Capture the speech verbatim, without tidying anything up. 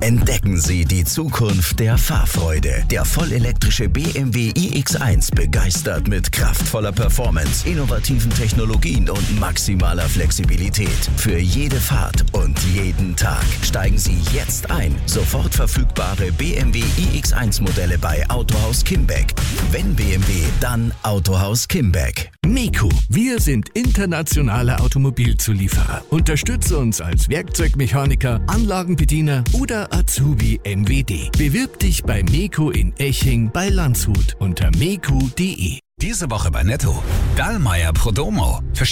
Entdecken Sie die Zukunft der Fahrfreude. Der vollelektrische B M W i X eins begeistert mit kraftvoller Performance, innovativen Technologien und maximaler Flexibilität. Für jede Fahrt und jeden Tag. Steigen Sie jetzt ein. Sofort verfügbare B M W i X eins Modelle bei Autohaus Kimbeck. Wenn B M W, dann Autohaus Kimbeck. MEKO. Wir sind internationale Automobilzulieferer. Unterstütze uns als Werkzeugmechaniker, Anlagenbediener oder Azubi M W D. Bewirb dich bei MEKO in Eching bei Landshut unter meko punkt de. Diese Woche bei Netto. Dallmayr Prodomo.